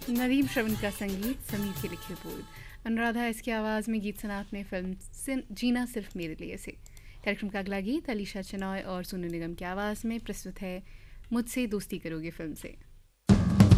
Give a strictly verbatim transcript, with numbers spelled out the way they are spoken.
नदीम श्रवण का संगीत, समीर की लिखी रिपोर्ट। अनुराधा एस की आवाज़ में गीत सुना आपने फिल्म सिन- जीना सिर्फ मेरे लिए से। कार्यक्रम का अगला गीत अलीशा चनॉय और सोनू निगम की आवाज़ में प्रस्तुत है मुझसे दोस्ती करोगे फिल्म से।